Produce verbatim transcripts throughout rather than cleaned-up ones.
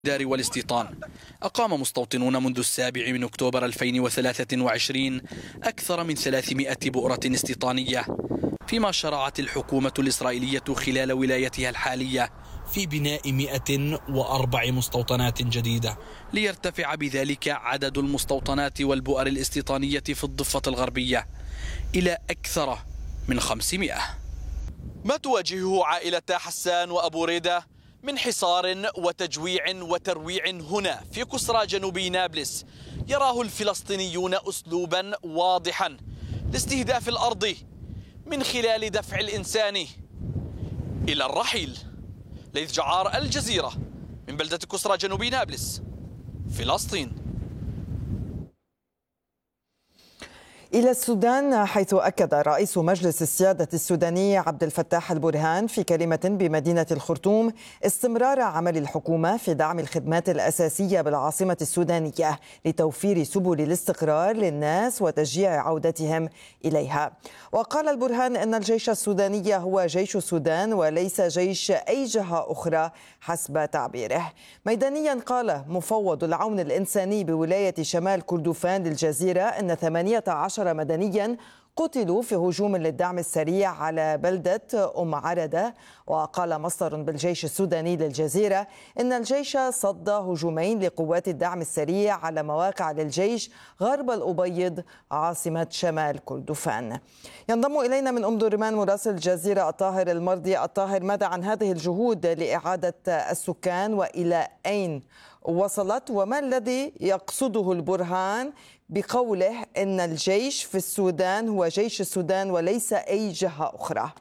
دار والاستيطان. أقام مستوطنون منذ السابع من أكتوبر ألفين وثلاثة وعشرين أكثر من ثلاثمائة بؤرة استيطانية، فيما شرعت الحكومة الإسرائيلية خلال ولايتها الحالية في بناء مئة وأربع مستوطنات جديدة، ليرتفع بذلك عدد المستوطنات والبؤر الاستيطانية في الضفة الغربية إلى أكثر من خمسمائة. ما تواجهه عائلة حسان وأبو ريدة من حصار وتجويع وترويع هنا في كسرى جنوبي نابلس يراه الفلسطينيون أسلوبا واضحا لاستهداف الأرض من خلال دفع الإنسان إلى الرحيل. ليث جعار، الجزيرة، من بلدة كسرى جنوبي نابلس، فلسطين. إلى السودان، حيث أكد رئيس مجلس السيادة السوداني عبد الفتاح البرهان في كلمة بمدينة الخرطوم استمرار عمل الحكومة في دعم الخدمات الأساسية بالعاصمة السودانية لتوفير سبل الاستقرار للناس وتشجيع عودتهم إليها. وقال البرهان أن الجيش السوداني هو جيش السودان وليس جيش أي جهة أخرى حسب تعبيره. ميدانيا، قال مفوض العون الإنساني بولاية شمال كردفان للجزيرة أن ثمانية عشر مدنيا قتلوا في هجوم للدعم السريع على بلدة أم عردة. وقال مصدر بالجيش السوداني للجزيرة إن الجيش صد هجومين لقوات الدعم السريع على مواقع للجيش غرب الأبيض عاصمة شمال كردفان. ينضم إلينا من أم درمان مراسل الجزيرة الطاهر المرضي. الطاهر، ماذا عن هذه الجهود لإعادة السكان وإلى أين وصلت، وما الذي يقصده البرهان بقوله إن الجيش في السودان هو جيش السودان وليس أي جهة أخرى؟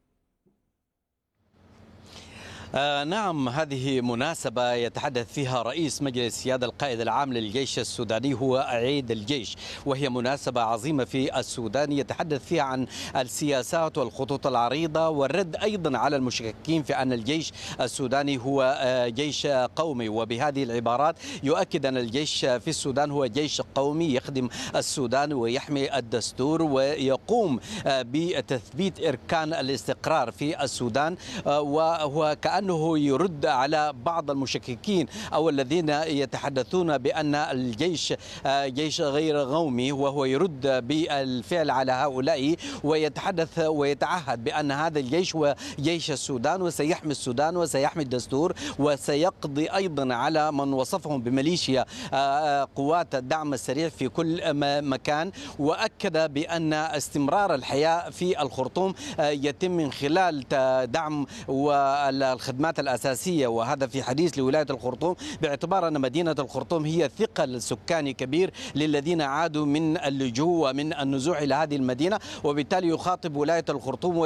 آه نعم، هذه مناسبة يتحدث فيها رئيس مجلس السيادة القائد العام للجيش السوداني هو عيد الجيش، وهي مناسبة عظيمة في السودان يتحدث فيها عن السياسات والخطوط العريضة والرد أيضا على المشككين في أن الجيش السوداني هو آه جيش قومي. وبهذه العبارات يؤكد أن الجيش في السودان هو جيش قومي يخدم السودان ويحمي الدستور ويقوم آه بتثبيت إركان الاستقرار في السودان. آه وهو كأن أنه يرد على بعض المشككين أو الذين يتحدثون بأن الجيش جيش غير قومي، وهو يرد بالفعل على هؤلاء ويتحدث ويتعهد بأن هذا الجيش هو جيش السودان وسيحمي السودان وسيحمي الدستور وسيقضي أيضا على من وصفهم بميليشيا قوات الدعم السريع في كل مكان. وأكد بأن استمرار الحياة في الخرطوم يتم من خلال دعم والخدمات الخدمات الأساسية، وهذا في حديث لولاية الخرطوم باعتبار أن مدينة الخرطوم هي ثقل سكاني كبير للذين عادوا من اللجوء ومن النزوح إلى هذه المدينة، وبالتالي يخاطب ولاية الخرطوم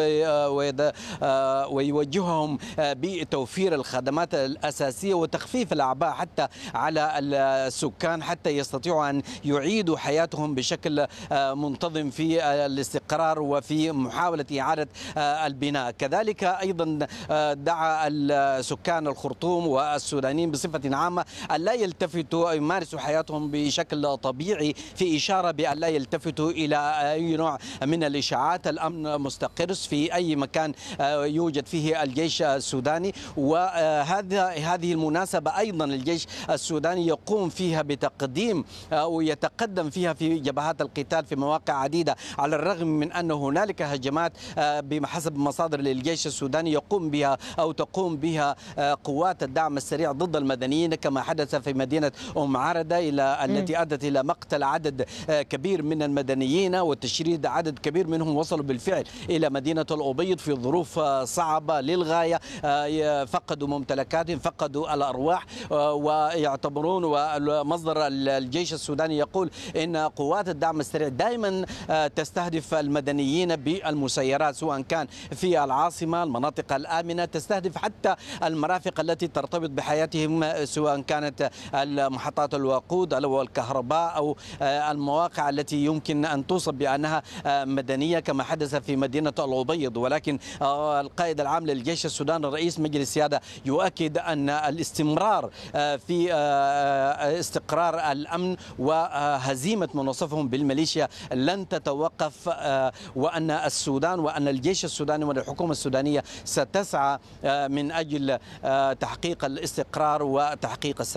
ويوجههم بتوفير الخدمات الأساسية وتخفيف الأعباء حتى على السكان حتى يستطيعوا أن يعيدوا حياتهم بشكل منتظم في الاستقرار وفي محاولة إعادة البناء. كذلك أيضا دعا سكان الخرطوم والسودانيين بصفة عامة أن لا يلتفتوا يمارسوا حياتهم بشكل طبيعي، في إشارة بأن لا يلتفتوا إلى أي نوع من الإشاعات. الأمن مستقر في أي مكان يوجد فيه الجيش السوداني. وهذا هذه المناسبة أيضا الجيش السوداني يقوم فيها بتقديم أو يتقدم فيها في جبهات القتال في مواقع عديدة، على الرغم من أن هنالك هجمات بحسب مصادر للجيش السوداني يقوم بها أو تقوم بها قوات الدعم السريع ضد المدنيين، كما حدث في مدينة أم عردة إلى التي أدت إلى مقتل عدد كبير من المدنيين وتشريد عدد كبير منهم وصلوا بالفعل إلى مدينة الأبيض في ظروف صعبة للغاية، فقدوا ممتلكاتهم، فقدوا الأرواح. ويعتبرون ومصدر الجيش السوداني يقول إن قوات الدعم السريع دائما تستهدف المدنيين بالمسيرات، سواء كان في العاصمة المناطق الآمنة، تستهدف حتى المرافق التي ترتبط بحياتهم، سواء كانت محطات الوقود أو الكهرباء أو المواقع التي يمكن أن توصف بأنها مدنية كما حدث في مدينة الأبيض. ولكن القائد العام للجيش السوداني رئيس مجلس السيادة يؤكد أن الاستمرار في استقرار الأمن وهزيمة من وصفهم بالميليشيا لن تتوقف، وأن السودان وأن الجيش السوداني والحكومة السودانية ستسعى من أجل تحقيق الاستقرار وتحقيق السلام.